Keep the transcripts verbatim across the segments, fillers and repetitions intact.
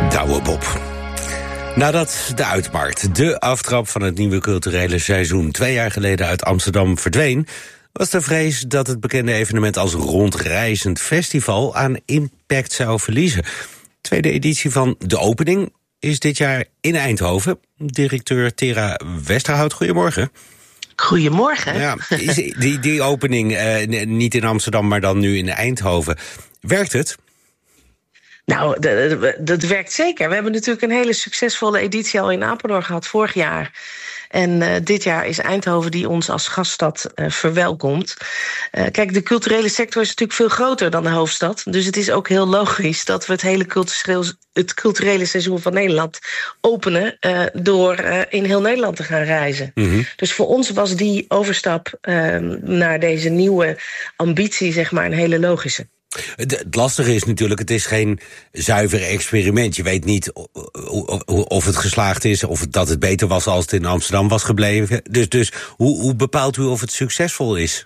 Douwe Bob. Nadat de Uitmarkt, de aftrap van het nieuwe culturele seizoen, twee jaar geleden uit Amsterdam verdween, was de vrees dat het bekende evenement als rondreizend festival aan impact zou verliezen. Tweede editie van De Opening is dit jaar in Eindhoven. Directeur Tera Westerhout, goedemorgen. Goedemorgen. Ja, is die, die opening uh, niet in Amsterdam, maar dan nu in Eindhoven. Werkt het? Nou, dat werkt zeker. We hebben natuurlijk een hele succesvolle editie al in Apeldoorn gehad vorig jaar. En uh, dit jaar is Eindhoven die ons als gaststad uh, verwelkomt. Uh, kijk, de culturele sector is natuurlijk veel groter dan de hoofdstad. Dus het is ook heel logisch dat we het hele cultureel, het culturele seizoen van Nederland openen Uh, door uh, in heel Nederland te gaan reizen. Mm-hmm. Dus voor ons was die overstap uh, naar deze nieuwe ambitie, zeg maar, een hele logische. Het lastige is natuurlijk, het is geen zuiver experiment. Je weet niet of het geslaagd is, of dat het beter was als het in Amsterdam was gebleven. Dus, dus hoe, hoe bepaalt u of het succesvol is?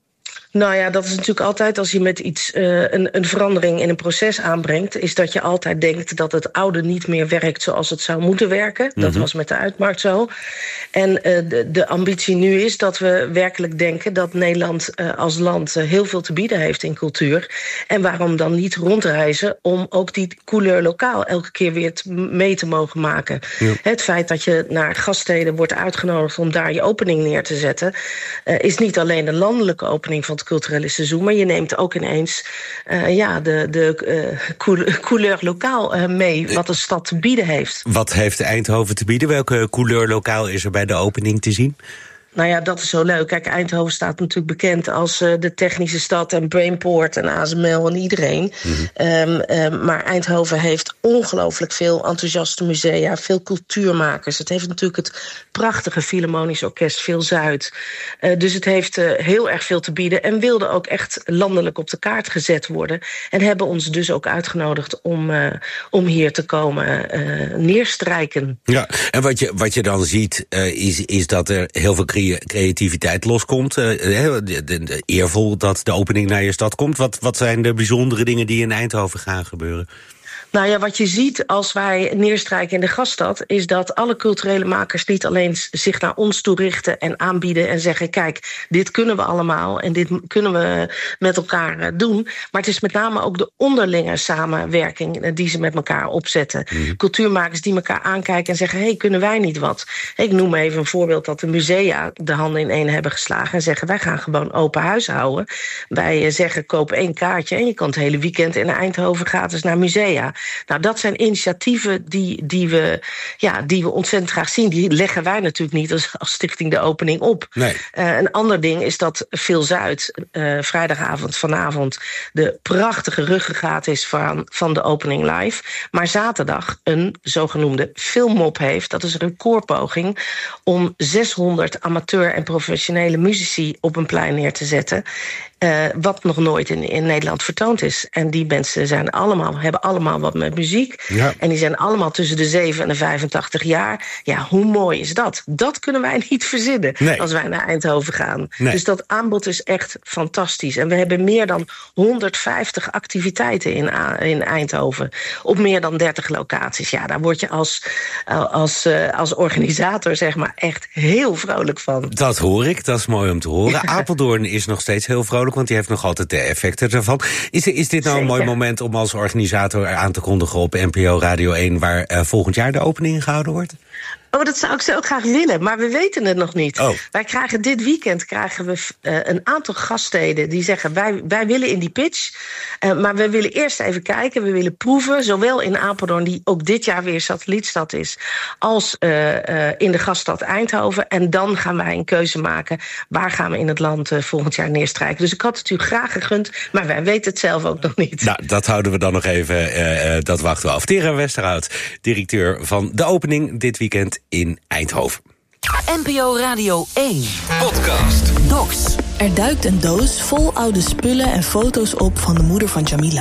Nou ja, dat is natuurlijk altijd als je met iets uh, een, een verandering in een proces aanbrengt, is dat je altijd denkt dat het oude niet meer werkt zoals het zou moeten werken. Mm-hmm. Dat was met de Uitmarkt zo. En uh, de, de ambitie nu is dat we werkelijk denken dat Nederland uh, als land uh, heel veel te bieden heeft in cultuur. En waarom dan niet rondreizen om ook die couleur lokaal elke keer weer t- mee te mogen maken. Ja. Het feit dat je naar gaststeden wordt uitgenodigd om daar je opening neer te zetten, uh, is niet alleen een landelijke opening van het culturele seizoen, maar je neemt ook ineens uh, ja, de, de uh, couleur lokaal uh, mee, wat een stad te bieden heeft. Wat heeft Eindhoven te bieden? Welke couleur lokaal is er bij de opening te zien? Nou ja, dat is zo leuk. Kijk, Eindhoven staat natuurlijk bekend als uh, de technische stad en Brainport en A S M L en iedereen. Mm-hmm. Um, um, maar Eindhoven heeft ongelooflijk veel enthousiaste musea, veel cultuurmakers. Het heeft natuurlijk het prachtige Philharmonisch Orkest Veel Zuid. Uh, dus het heeft uh, heel erg veel te bieden en wilde ook echt landelijk op de kaart gezet worden. En hebben ons dus ook uitgenodigd om, uh, om hier te komen uh, neerstrijken. Ja, en wat je, wat je dan ziet uh, is, is dat er heel veel creativiteit loskomt. Uh, de, de, de, eervol dat de opening naar je stad komt. Wat, wat zijn de bijzondere dingen die in Eindhoven gaan gebeuren? Nou ja, wat je ziet als wij neerstrijken in de gaststad is dat alle culturele makers niet alleen zich naar ons toe richten en aanbieden en zeggen, kijk, dit kunnen we allemaal en dit kunnen we met elkaar doen. Maar het is met name ook de onderlinge samenwerking die ze met elkaar opzetten. Mm. Cultuurmakers die elkaar aankijken en zeggen, hé, hey, kunnen wij niet wat? Ik noem even een voorbeeld dat de musea de handen in één hebben geslagen en zeggen, wij gaan gewoon open huis houden. Wij zeggen, koop één kaartje en je kan het hele weekend in Eindhoven gratis naar musea. Nou, dat zijn initiatieven die, die, we, ja, die we ontzettend graag zien. Die leggen wij natuurlijk niet als, als Stichting De Opening op. Nee. Uh, een ander ding is dat Veel Zuid uh, vrijdagavond vanavond de prachtige ruggengraat is van, van De Opening Live. Maar zaterdag een zogenoemde filmmop heeft. Dat is een recordpoging om zeshonderd amateur en professionele muzici op een plein neer te zetten. Uh, wat nog nooit in, in Nederland vertoond is. En die mensen zijn allemaal, hebben allemaal wat met muziek. Ja. En die zijn allemaal tussen de zeven en de vijfentachtig jaar. Ja, hoe mooi is dat? Dat kunnen wij niet verzinnen nee. als wij naar Eindhoven gaan. Nee. Dus dat aanbod is echt fantastisch. En we hebben meer dan honderdvijftig activiteiten in, in Eindhoven. Op meer dan dertig locaties. Ja, daar word je als, als, uh, als organisator zeg maar echt heel vrolijk van. Dat hoor ik, dat is mooi om te horen. Ja. Apeldoorn is nog steeds heel vrolijk, want die heeft nog altijd de effecten ervan. Is, is dit nou Zeker. Een mooi moment om als organisator aan te kondigen op N P O Radio één... waar uh, volgend jaar de opening gehouden wordt? Oh, dat zou ik zo graag willen, maar we weten het nog niet. Oh. Wij krijgen dit weekend krijgen we uh, een aantal gaststeden die zeggen, wij, wij willen in die pitch, uh, maar we willen eerst even kijken, we willen proeven, zowel in Apeldoorn, die ook dit jaar weer satellietstad is, als uh, uh, in de gaststad Eindhoven. En dan gaan wij een keuze maken, waar gaan we in het land uh, volgend jaar neerstrijken. Dus ik had het u graag gegund, maar wij weten het zelf ook nog niet. Nou, dat houden we dan nog even, uh, uh, dat wachten we af. Tera Westerhout, directeur van De Opening dit weekend in Eindhoven. N P O Radio één. Podcast. Docs. Er duikt een doos vol oude spullen en foto's op van de moeder van Jamila.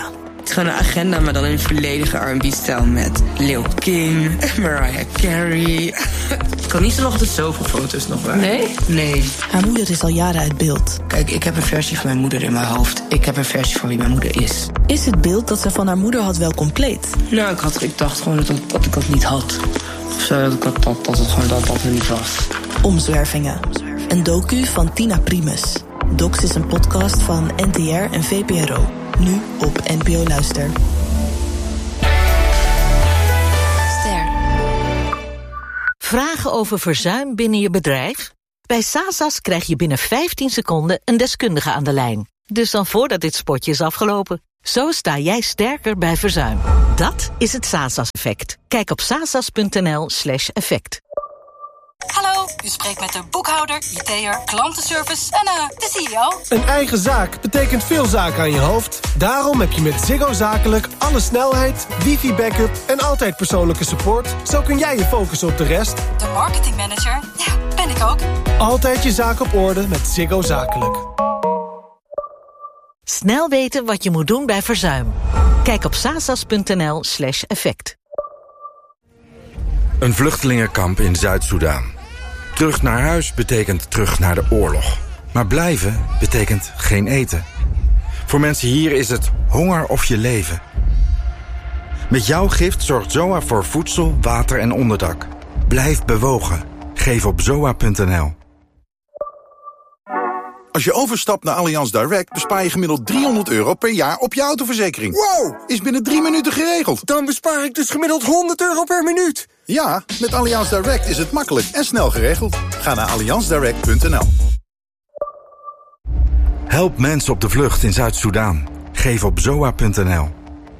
is gewoon een agenda, maar dan in volledige R en B-stijl met Lil Kim, Mariah Carey. Ik kan niet zo nog altijd zoveel foto's nog waar. Nee? Nee. Haar moeder is al jaren uit beeld. Kijk, ik heb een versie van mijn moeder in mijn hoofd. Ik heb een versie van wie mijn moeder is. Is het beeld dat ze van haar moeder had wel compleet? Nou, ik, had, ik dacht gewoon dat, dat ik dat niet had. Of zo, dat, dat, dat, dat het gewoon dat, dat er niet was. Omzwervingen. Een docu van Tina Primus. Docs is een podcast van N T R en V P R O. Nu op N P O Luister. Ster. Vragen over verzuim binnen je bedrijf? Bij Sasas krijg je binnen vijftien seconden een deskundige aan de lijn. Dus dan voordat dit spotje is afgelopen. Zo sta jij sterker bij verzuim. Dat is het Sasas-effect. Kijk op sasas.nl slash effect. Hallo, u spreekt met de boekhouder, I T'er, klantenservice en uh, de C E O. Een eigen zaak betekent veel zaken aan je hoofd. Daarom heb je met Ziggo Zakelijk alle snelheid, wifi-backup en altijd persoonlijke support. Zo kun jij je focussen op de rest. De marketingmanager, ja, ben ik ook. Altijd je zaak op orde met Ziggo Zakelijk. Snel weten wat je moet doen bij verzuim. Kijk op sasas.nl slash effect. Een vluchtelingenkamp in Zuid-Soedan. Terug naar huis betekent terug naar de oorlog. Maar blijven betekent geen eten. Voor mensen hier is het honger of je leven. Met jouw gift zorgt Z O A voor voedsel, water en onderdak. Blijf bewogen. Geef op zoa punt n l. Als je overstapt naar Allianz Direct bespaar je gemiddeld driehonderd euro per jaar op je autoverzekering. Wow! Is binnen drie minuten geregeld. Dan bespaar ik dus gemiddeld honderd euro per minuut. Ja, met Allianz Direct is het makkelijk en snel geregeld. Ga naar allianz direct punt n l. Help mensen op de vlucht in Zuid-Soedan. Geef op zoa punt n l.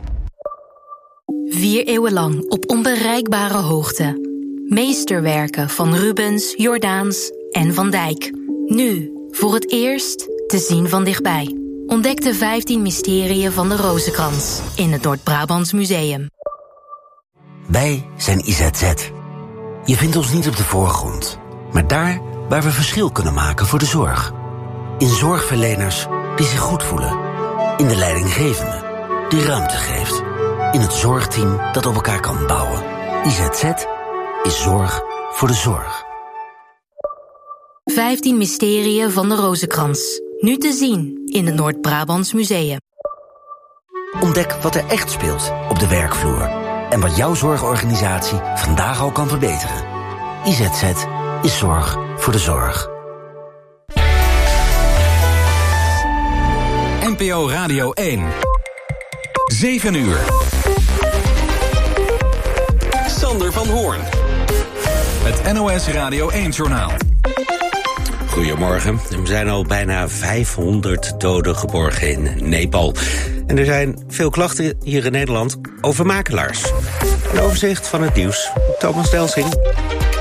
Vier eeuwen lang op onbereikbare hoogte. Meesterwerken van Rubens, Jordaans en Van Dijk. Nu, voor het eerst, te zien van dichtbij. Ontdek de vijftien mysteriën van de Rozenkrans in het Noord-Brabants Museum. Wij zijn I Z Z. Je vindt ons niet op de voorgrond, maar daar waar we verschil kunnen maken voor de zorg. In zorgverleners die zich goed voelen. In de leidinggevende die ruimte geeft. In het zorgteam dat op elkaar kan bouwen. I Z Z is zorg voor de zorg. vijftien mysteriën van de Rozenkrans. Nu te zien in het Noord-Brabants Museum. Ontdek wat er echt speelt op de werkvloer. En wat jouw zorgorganisatie vandaag al kan verbeteren. I Z Z is zorg voor de zorg. N P O Radio één. zeven uur. Sander van Hoorn. Het N O S Radio één-journaal. Goedemorgen. Er zijn al bijna vijfhonderd doden geborgen in Nepal. En er zijn veel klachten hier in Nederland over makelaars. Een overzicht van het nieuws. Thomas Delsing.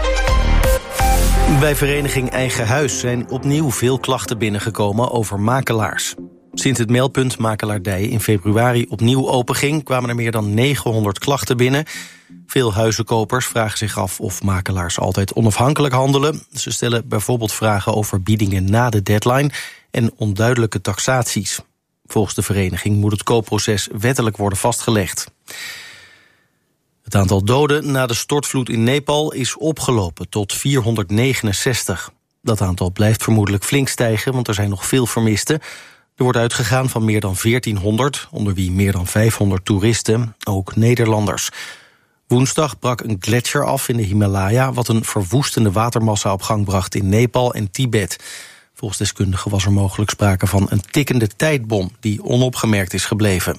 Bij vereniging Eigen Huis zijn opnieuw veel klachten binnengekomen over makelaars. Sinds het meldpunt Makelaardij in februari opnieuw openging, kwamen er meer dan negenhonderd klachten binnen. Veel huizenkopers vragen zich af of makelaars altijd onafhankelijk handelen. Ze stellen bijvoorbeeld vragen over biedingen na de deadline en onduidelijke taxaties. Volgens de vereniging moet het koopproces wettelijk worden vastgelegd. Het aantal doden na de stortvloed in Nepal is opgelopen tot vierhonderdnegenenzestig. Dat aantal blijft vermoedelijk flink stijgen, want er zijn nog veel vermisten. Er wordt uitgegaan van meer dan veertienhonderd, onder wie meer dan vijfhonderd toeristen, ook Nederlanders. Woensdag brak een gletsjer af in de Himalaya, wat een verwoestende watermassa op gang bracht in Nepal en Tibet. Volgens deskundigen was er mogelijk sprake van een tikkende tijdbom die onopgemerkt is gebleven.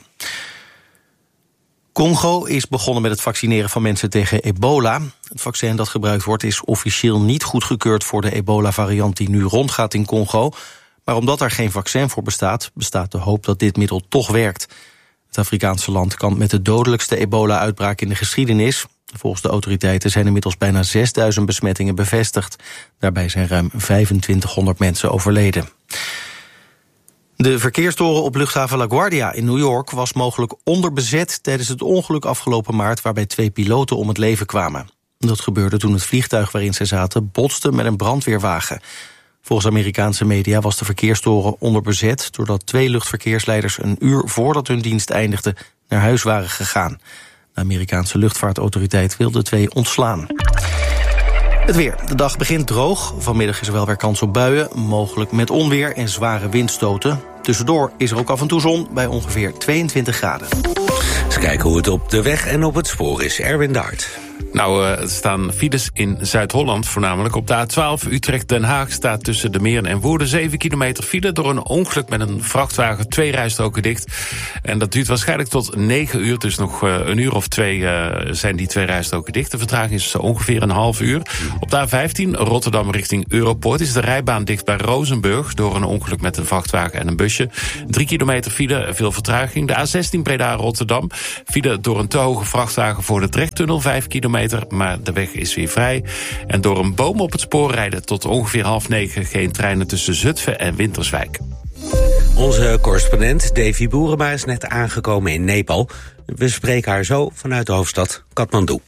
Congo is begonnen met het vaccineren van mensen tegen ebola. Het vaccin dat gebruikt wordt is officieel niet goedgekeurd voor de ebola-variant die nu rondgaat in Congo. Maar omdat er geen vaccin voor bestaat, bestaat de hoop dat dit middel toch werkt. Het Afrikaanse land kampt met de dodelijkste ebola-uitbraak in de geschiedenis. Volgens de autoriteiten zijn inmiddels bijna zesduizend besmettingen bevestigd. Daarbij zijn ruim vijfentwintighonderd mensen overleden. De verkeerstoren op luchthaven LaGuardia in New York was mogelijk onderbezet tijdens het ongeluk afgelopen maart waarbij twee piloten om het leven kwamen. Dat gebeurde toen het vliegtuig waarin ze zaten botste met een brandweerwagen. Volgens Amerikaanse media was de verkeerstoren onderbezet doordat twee luchtverkeersleiders een uur voordat hun dienst eindigde naar huis waren gegaan. De Amerikaanse luchtvaartautoriteit wil de twee ontslaan. Het weer. De dag begint droog. Vanmiddag is er wel weer kans op buien, mogelijk met onweer en zware windstoten. Tussendoor is er ook af en toe zon bij ongeveer tweeëntwintig graden. Eens kijken hoe het op de weg en op het spoor is. Erwin Daart. Nou, uh, er staan files in Zuid-Holland voornamelijk. Op de A twaalf Utrecht-Den Haag staat tussen de Meeren en Woerden zeven kilometer file door een ongeluk met een vrachtwagen, twee rijstroken dicht. En dat duurt waarschijnlijk tot negen uur, dus nog uh, een uur of twee uh, zijn die twee rijstroken dicht. De vertraging is ongeveer een half uur. Op de A vijftien Rotterdam richting Europoort is de rijbaan dicht bij Rozenburg door een ongeluk met een vrachtwagen en een busje. Drie kilometer file, veel vertraging. De A zestien Breda-Rotterdam file door een te hoge vrachtwagen voor de Drechttunnel, vijf kilometer. Maar de weg is weer vrij. En door een boom op het spoor rijden tot ongeveer half negen geen treinen tussen Zutphen en Winterswijk. Onze correspondent Davy Boerema is net aangekomen in Nepal. We spreken haar zo vanuit de hoofdstad Kathmandu.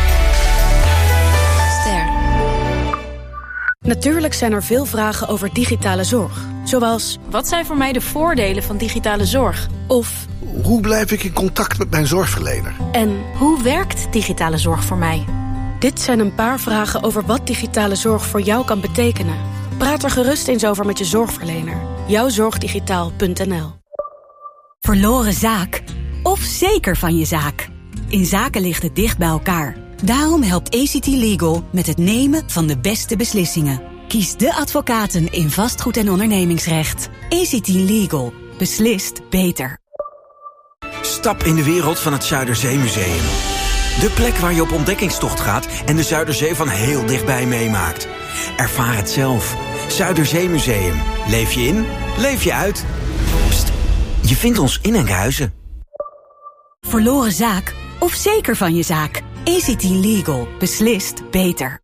Ster. Natuurlijk zijn er veel vragen over digitale zorg. Zoals, wat zijn voor mij de voordelen van digitale zorg? Of, hoe blijf ik in contact met mijn zorgverlener? En hoe werkt digitale zorg voor mij? Dit zijn een paar vragen over wat digitale zorg voor jou kan betekenen. Praat er gerust eens over met je zorgverlener. jouwzorgdigitaal punt n l. Verloren zaak? Of zeker van je zaak? In zaken ligt het dicht bij elkaar. Daarom helpt A C T Legal met het nemen van de beste beslissingen. Kies de advocaten in vastgoed- en ondernemingsrecht. A C T Legal. Beslist beter. Stap in de wereld van het Zuiderzeemuseum. De plek waar je op ontdekkingstocht gaat en de Zuiderzee van heel dichtbij meemaakt. Ervaar het zelf. Zuiderzeemuseum. Leef je in, leef je uit. Pst, je vindt ons in Enkhuizen. Verloren zaak? Of zeker van je zaak? A C T Legal. Beslist beter.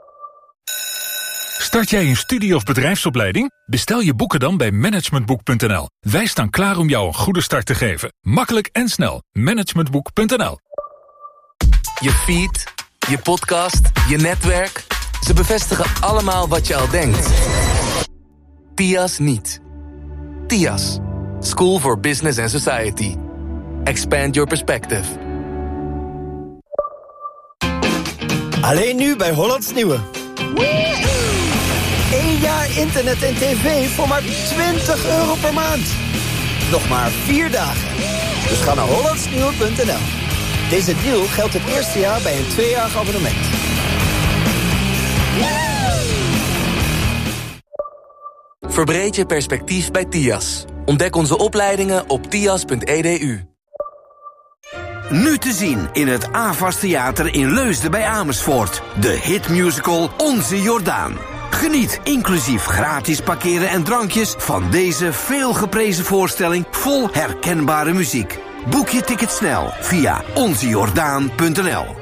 Start jij een studie- of bedrijfsopleiding? Bestel je boeken dan bij managementboek punt n l. Wij staan klaar om jou een goede start te geven. Makkelijk en snel. managementboek punt n l. Je feed, je podcast, je netwerk. Ze bevestigen allemaal wat je al denkt. T I A S niet. T I A S. School for Business and Society. Expand your perspective. Alleen nu bij Hollands Nieuwe. Eén jaar internet en tv voor maar twintig euro per maand. Nog maar vier dagen. Dus ga naar hollands nieuwe punt n l. Deze deal geldt het eerste jaar bij een tweejarig abonnement. Verbreed je perspectief bij T I A S. Ontdek onze opleidingen op t i a s punt e d u. Nu te zien in het AVAS Theater in Leusden bij Amersfoort. De hitmusical Onze Jordaan. Geniet inclusief gratis parkeren en drankjes van deze veelgeprezen voorstelling vol herkenbare muziek. Boek je ticket snel via onze jordaan punt n l.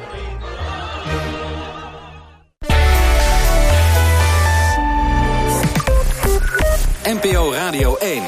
N P O Radio één.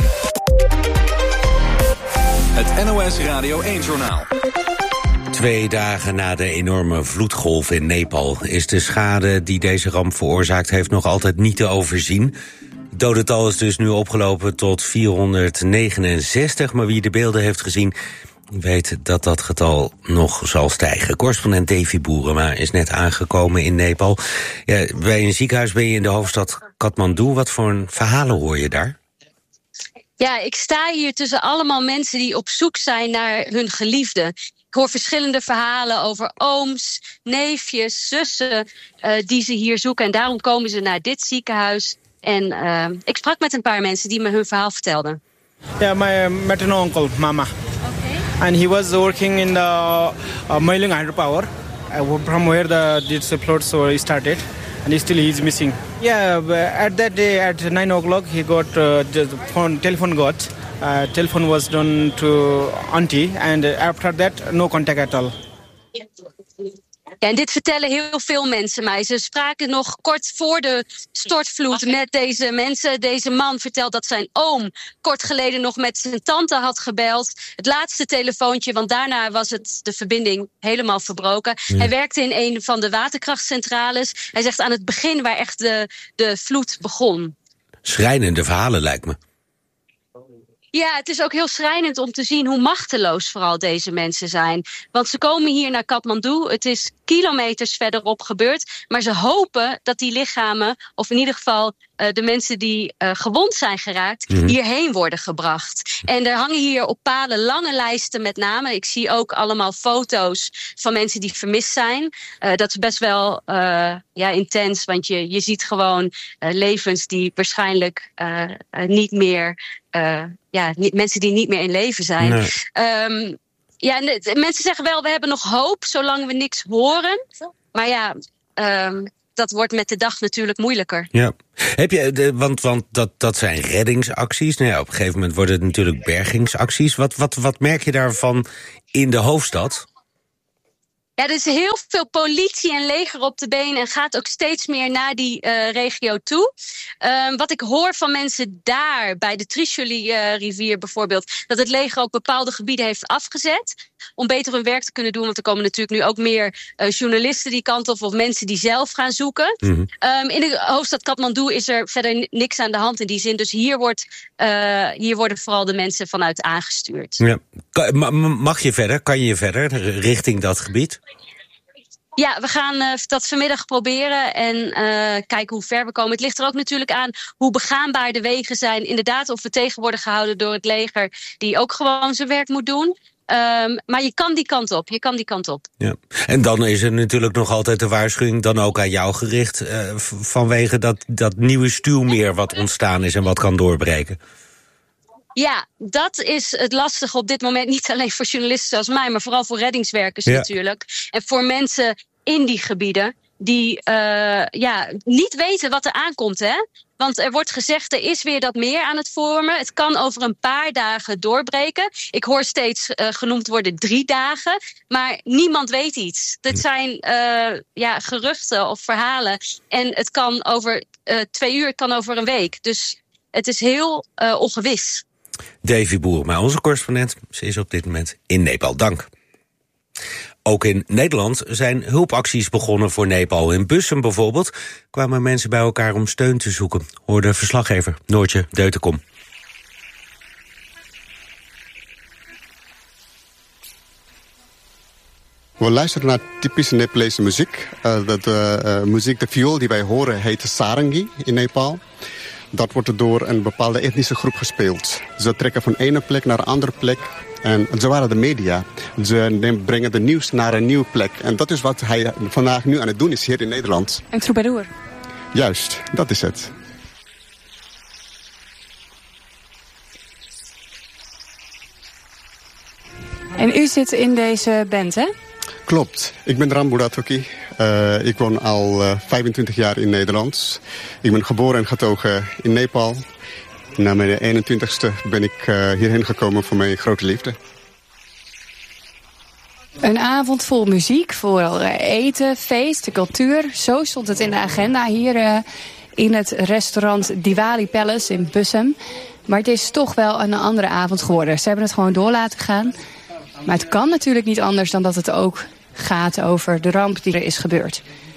Het N O S Radio één-journaal. Twee dagen na de enorme vloedgolf in Nepal is de schade die deze ramp veroorzaakt heeft nog altijd niet te overzien. Het dodental is dus nu opgelopen tot vierhonderdnegenenzestig, maar wie de beelden heeft gezien weet dat dat getal nog zal stijgen. Correspondent Davy Boerema is net aangekomen in Nepal. Ja, bij een ziekenhuis ben je in de hoofdstad Kathmandu. Wat voor een verhalen hoor je daar? Ja, ik sta hier tussen allemaal mensen die op zoek zijn naar hun geliefde. Ik hoor verschillende verhalen over ooms, neefjes, zussen uh, die ze hier zoeken. En daarom komen ze naar dit ziekenhuis. En uh, ik sprak met een paar mensen die me hun verhaal vertelden. Yeah, my maternal uncle, mama. Okay. And he was working in the uh, Mailing hydropower, uh, from where the this floods were started. And he still he's missing. Yeah, at that day at nine o'clock he got uh, the phone, telephone got. Uh, telephone was done to auntie, and after that no contact at all. Ja, en dit vertellen heel veel mensen mij. Ze spraken nog kort voor de stortvloed met deze mensen. Deze man vertelt dat zijn oom kort geleden nog met zijn tante had gebeld. Het laatste telefoontje, want daarna was het de verbinding helemaal verbroken. Ja. Hij werkte in een van de waterkrachtcentrales. Hij zegt aan het begin waar echt de, de vloed begon. schrijnende verhalen, lijkt me. Ja, het is ook heel schrijnend om te zien hoe machteloos vooral deze mensen zijn. Want ze komen hier naar Kathmandu. Het is kilometers verderop gebeurd. Maar ze hopen dat die lichamen, of in ieder geval uh, de mensen die uh, gewond zijn geraakt, mm-hmm. hierheen worden gebracht. En er hangen hier op palen lange lijsten met namen. Ik zie ook allemaal foto's van mensen die vermist zijn. Uh, dat is best wel uh, ja, intens, want je, je ziet gewoon uh, levens die waarschijnlijk uh, uh, niet meer... Uh, ja, niet, mensen die niet meer in leven zijn. Nee. Um, ja, de, mensen zeggen wel, we hebben nog hoop zolang we niks horen. Maar ja, um, dat wordt met de dag natuurlijk moeilijker. Ja. Heb je, de, want, want dat, dat zijn reddingsacties. Nou ja, op een gegeven moment worden het natuurlijk bergingsacties. Wat, wat, wat merk je daarvan in de hoofdstad? Ja, er is heel veel politie en leger op de been en gaat ook steeds meer naar die uh, regio toe. Um, wat ik hoor van mensen daar, bij de Trishuli-rivier uh, bijvoorbeeld, dat het leger ook bepaalde gebieden heeft afgezet om beter hun werk te kunnen doen. Want er komen natuurlijk nu ook meer uh, journalisten die kant op of mensen die zelf gaan zoeken. Mm-hmm. Um, in de hoofdstad Kathmandu is er verder niks aan de hand in die zin. Dus hier, wordt, uh, hier worden vooral de mensen vanuit aangestuurd. Ja. Mag je verder? Kan je verder richting dat gebied? Ja, we gaan uh, dat vanmiddag proberen en uh, kijken hoe ver we komen. Het ligt er ook natuurlijk aan hoe begaanbaar de wegen zijn. Inderdaad, of we tegen worden gehouden door het leger, die ook gewoon zijn werk moet doen. Um, maar je kan die kant op, je kan die kant op. Ja. En dan is er natuurlijk nog altijd de waarschuwing, dan ook aan jou gericht, uh, vanwege dat, dat nieuwe stuwmeer wat ontstaan is en wat kan doorbreken. Ja, dat is het lastige op dit moment. Niet alleen voor journalisten zoals mij, maar vooral voor reddingswerkers ja. natuurlijk. En voor mensen in die gebieden die uh, ja, niet weten wat er aankomt. Hè? Want er wordt gezegd, er is weer dat meer aan het vormen. Het kan over een paar dagen doorbreken. Ik hoor steeds uh, genoemd worden drie dagen. Maar niemand weet iets. Dit zijn uh, ja, geruchten of verhalen. En het kan over uh, twee uur, het kan over een week. Dus het is heel uh, ongewis. Davy Boerma, onze correspondent, ze is op dit moment in Nepal. Dank. Ook in Nederland zijn hulpacties begonnen voor Nepal. In Bussum bijvoorbeeld kwamen mensen bij elkaar om steun te zoeken, hoorde verslaggever Noortje Deutenkom. We luisteren naar typische Nepalese muziek. Uh, de, de uh, muziek, de viool die wij horen, heet sarangi in Nepal. Dat wordt door een bepaalde etnische groep gespeeld. Ze trekken van ene plek naar een andere plek. En ze waren de media. Ze brengen de nieuws naar een nieuwe plek. En dat is wat hij vandaag nu aan het doen is hier in Nederland. Een troubadour. Juist, dat is het. En u zit in deze band, hè? Klopt. Ik ben Ram Boeratoki. Uh, ik woon al uh, vijfentwintig jaar in Nederland. Ik ben geboren en getogen in Nepal. Na mijn eenentwintigste ben ik uh, hierheen gekomen voor mijn grote liefde. Een avond vol muziek, voor eten, feest, cultuur. Zo stond het in de agenda hier uh, in het restaurant Diwali Palace in Bussum. Maar het is toch wel een andere avond geworden. Ze hebben het gewoon door laten gaan. Maar het kan natuurlijk niet anders dan dat het ook gaat over de ramp die er is gebeurd.